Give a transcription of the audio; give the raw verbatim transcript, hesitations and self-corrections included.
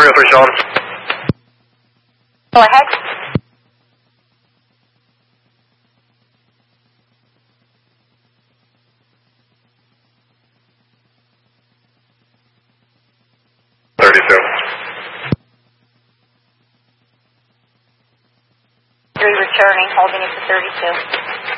three oh three, Sean. Go ahead. thirty-two. Three returning, holding it to thirty-two.